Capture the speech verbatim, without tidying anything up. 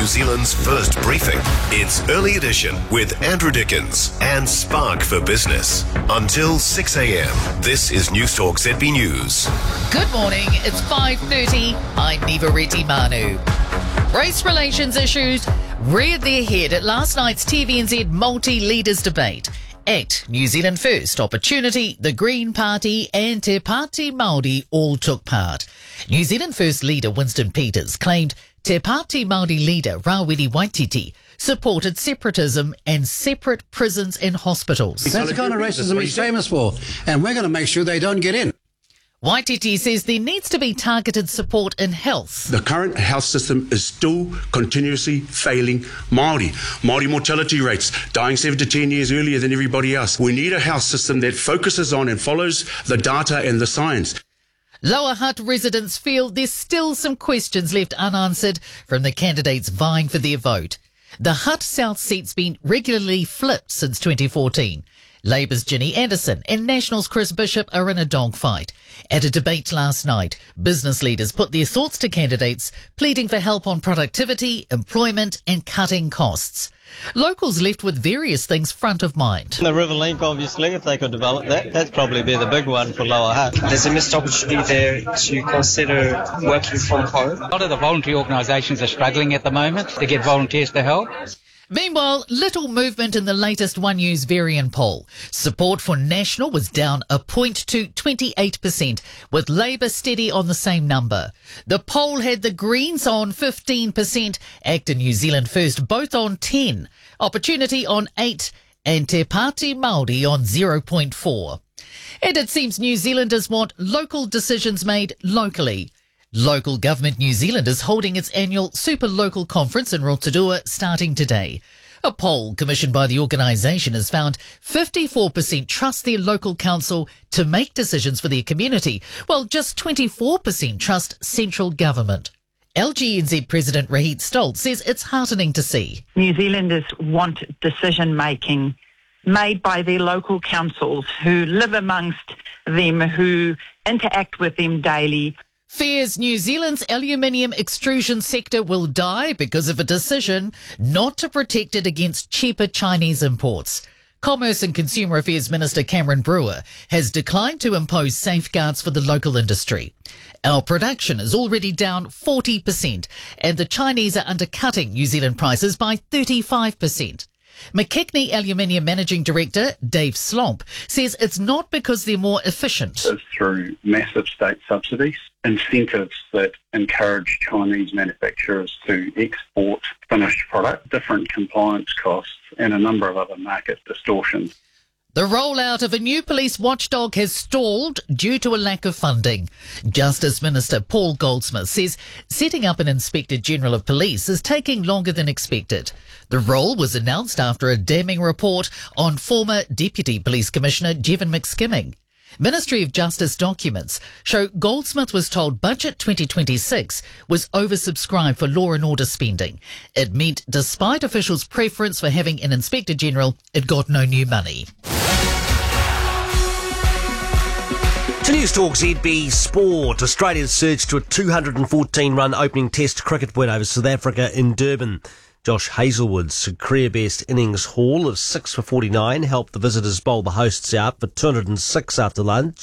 New Zealand's first briefing. It's Early Edition with Andrew Dickens and Spark for Business. Until six a.m, this is Newstalk Z B News. Good morning, it's five thirty. I'm Niva Reddy Manu. Race relations issues reared their head at last night's T V N Z multi-leaders debate. ACT, New Zealand First, Opportunity, the Green Party and Te Pāti Māori all took part. New Zealand First leader Winston Peters claimed Te Pāti Māori leader Rawiri Waititi supported separatism and separate prisons and hospitals. That's the kind of racism he's famous for, and we're going to make sure they don't get in. Waititi says there needs to be targeted support in health. The current health system is still continuously failing Māori. Māori mortality rates, dying seven to ten years earlier than everybody else. We need a health system that focuses on and follows the data and the science. Lower Hutt residents feel there's still some questions left unanswered from the candidates vying for their vote. The Hutt South seat's been regularly flipped since twenty fourteen. Labour's Ginny Anderson and National's Chris Bishop are in a dogfight. At a debate last night, business leaders put their thoughts to candidates, pleading for help on productivity, employment and cutting costs. Locals left with various things front of mind. The River Link, obviously, if they could develop that, that'd probably be the big one for Lower Hutt. There's a missed opportunity there to consider working from home. A lot of the voluntary organisations are struggling at the moment to get volunteers to help. Meanwhile, little movement in the latest One News Varian poll. Support for National was down a point to twenty-eight percent, with Labour steady on the same number. The poll had the Greens on fifteen percent, ACT and New Zealand First both on ten, Opportunity on eight and Te Pāti Māori on zero point four. And it seems New Zealanders want local decisions made locally. Local Government New Zealand is holding its annual Super Local Conference in Rotorua starting today. A poll commissioned by the organisation has found fifty-four percent trust their local council to make decisions for their community, while just twenty-four percent trust central government. L G N Z President Rahit Stoltz says it's heartening to see. New Zealanders want decision making made by their local councils who live amongst them, who interact with them daily. Fears New Zealand's aluminium extrusion sector will die because of a decision not to protect it against cheaper Chinese imports. Commerce and Consumer Affairs Minister Cameron Brewer has declined to impose safeguards for the local industry. Our production is already down forty percent and the Chinese are undercutting New Zealand prices by thirty-five percent. McKechnie Aluminium Managing Director Dave Slomp says it's not because they're more efficient. It's through massive state subsidies, incentives that encourage Chinese manufacturers to export finished product, different compliance costs and a number of other market distortions. The rollout of a new police watchdog has stalled due to a lack of funding. Justice Minister Paul Goldsmith says setting up an Inspector General of Police is taking longer than expected. The role was announced after a damning report on former Deputy Police Commissioner Jevon McSkimming. Ministry of Justice documents show Goldsmith was told Budget twenty twenty-six was oversubscribed for law and order spending. It meant despite officials' preference for having an Inspector General, it got no new money. To Newstalk Z B Sport, Australia's surged to a two hundred fourteen run opening test cricket win over South Africa in Durban. Josh Hazlewood's career-best innings haul of six for forty-nine helped the visitors bowl the hosts out for two hundred six after lunch.